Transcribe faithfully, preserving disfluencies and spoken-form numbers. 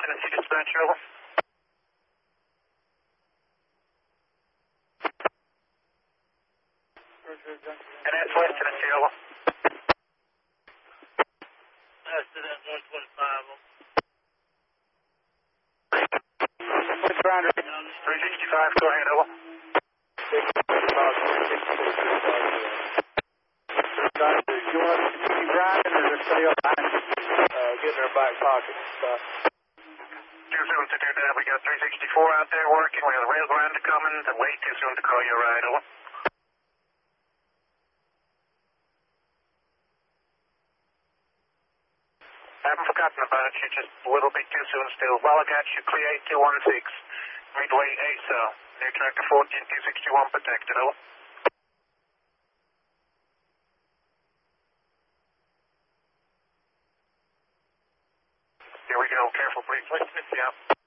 Tennessee dispatcher, over. And that's West Tennessee, over. That's it at one twenty-five, over. What's ground rate? three sixty-five, go ahead, over. You want us to keep grinding or just stay up behind you? Uh, get in their back pocket and stuff. Too soon to do that. We got three sixty-four out there working. We have a rail grinder coming. And way too soon to call you a ride, over. Haven't forgotten about you. Just a little bit too soon still. Well, I got you. Clear eight two one six. Midway A S O. Near tractor fourteen two sixty-one protected, over. Here we go. Careful, please. Listen, it's out.